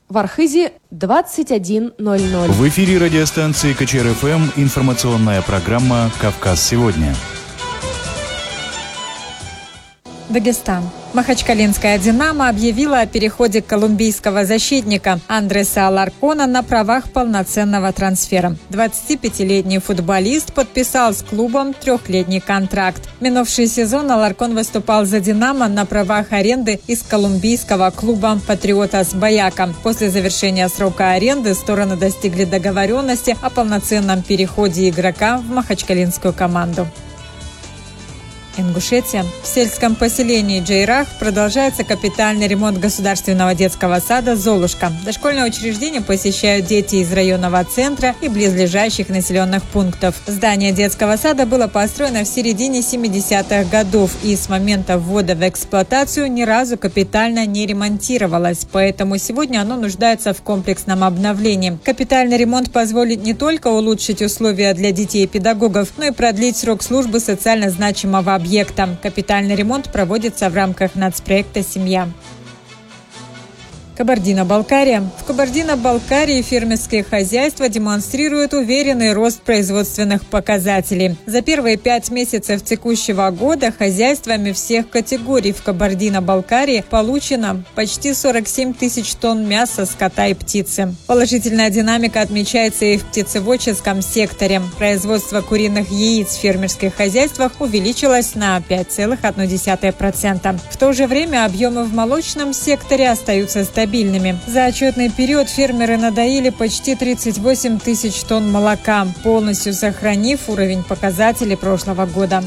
В Архизе 21:00. В эфире радиостанции КЧР-ФМ информационная программа «Кавказ сегодня». Дагестан. Махачкалинская «Динамо» объявила о переходе колумбийского защитника Андреса Аларкона на правах полноценного трансфера. 25-летний футболист подписал с клубом 3-летний контракт. Минувший сезон Аларкон выступал за «Динамо» на правах аренды из колумбийского клуба «Патриотас Бояка». После завершения срока аренды стороны достигли договоренности о полноценном переходе игрока в махачкалинскую команду. Ингушетия. В сельском поселении Джейрах продолжается капитальный ремонт государственного детского сада «Золушка». Дошкольное учреждение посещают дети из районного центра и близлежащих населенных пунктов. Здание детского сада было построено в середине 70-х годов и с момента ввода в эксплуатацию ни разу капитально не ремонтировалось, поэтому сегодня оно нуждается в комплексном обновлении. Капитальный ремонт позволит не только улучшить условия для детей и педагогов, но и продлить срок службы социально значимого объекта. Капитальный ремонт проводится в рамках нацпроекта «Семья». Кабардино-Балкария. В Кабардино-Балкарии фермерские хозяйства демонстрируют уверенный рост производственных показателей. За первые 5 месяцев текущего года хозяйствами всех категорий в Кабардино-Балкарии получено почти 47 тысяч тонн мяса, скота и птицы. Положительная динамика отмечается и в птицеводческом секторе. Производство куриных яиц в фермерских хозяйствах увеличилось на 5,1%. В то же время объемы в молочном секторе остаются стабильными. За отчетный период фермеры надоили почти 38 тысяч тонн молока, полностью сохранив уровень показателей прошлого года.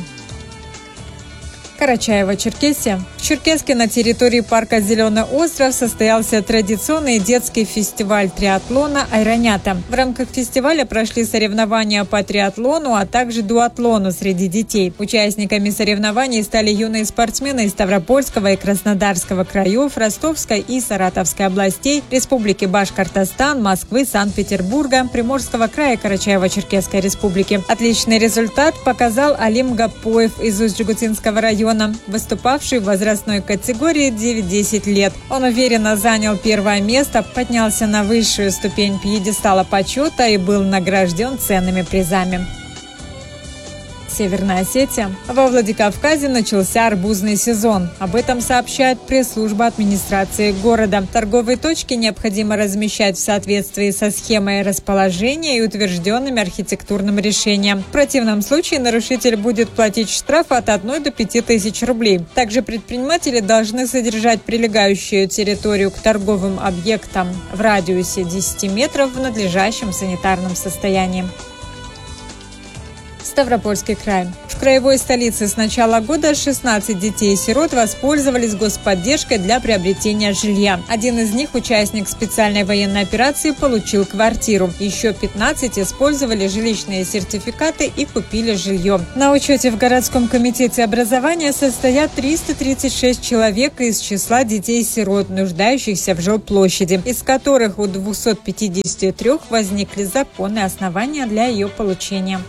Карачаево-Черкесия. В Черкесске на территории парка «Зеленый остров» состоялся традиционный детский фестиваль триатлона «Айронята». В рамках фестиваля прошли соревнования по триатлону, а также дуатлону среди детей. Участниками соревнований стали юные спортсмены из Ставропольского и Краснодарского краев, Ростовской и Саратовской областей, Республики Башкортостан, Москвы, Санкт-Петербурга, Приморского края и Карачаево-Черкесской республики. Отличный результат показал Алим Гапоев из Усть-Джугутинского района, выступавший в возрастной категории 9-10 лет. Он уверенно занял первое место, поднялся на высшую ступень пьедестала почета и был награжден ценными призами. Северная Осетия. Во Владикавказе начался арбузный сезон. Об этом сообщает пресс-служба администрации города. Торговые точки необходимо размещать в соответствии со схемой расположения и утвержденным архитектурным решением. В противном случае нарушитель будет платить штраф от 1 до 5 тысяч рублей. Также предприниматели должны содержать прилегающую территорию к торговым объектам в радиусе 10 метров в надлежащем санитарном состоянии. Ставропольский край. В краевой столице с начала года 16 детей-сирот воспользовались господдержкой для приобретения жилья. Один из них, участник специальной военной операции, получил квартиру. Еще 15 использовали жилищные сертификаты и купили жилье. На учете в городском комитете образования состоят 336 человек из числа детей-сирот, нуждающихся в жилплощади, из которых у 253 возникли законные основания для ее получения.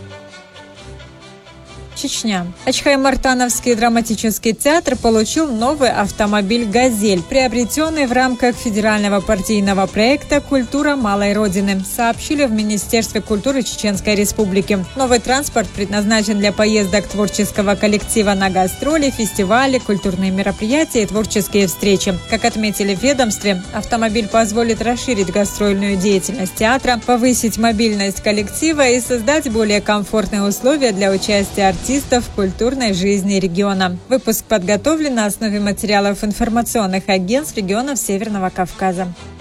Чечня. Ачхай-Мартановский драматический театр получил новый автомобиль «Газель», приобретенный в рамках федерального партийного проекта «Культура малой Родины», сообщили в Министерстве культуры Чеченской Республики. Новый транспорт предназначен для поездок творческого коллектива на гастроли, фестивали, культурные мероприятия и творческие встречи. Как отметили в ведомстве, автомобиль позволит расширить гастрольную деятельность театра, повысить мобильность коллектива и создать более комфортные условия для участия артистов в культурной жизни региона. Выпуск подготовлен на основе материалов информационных агентств регионов Северного Кавказа.